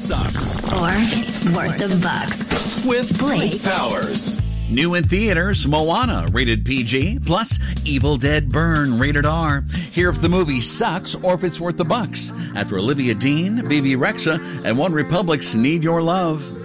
sucks. Or it's worth the bucks. With Blake Powers. New in theaters, Moana, rated PG, plus Evil Dead Burn, rated R. Hear if the movie sucks or if it's worth the bucks. After Olivia Dean, Bebe Rexha, and One Republic's Need Your Love.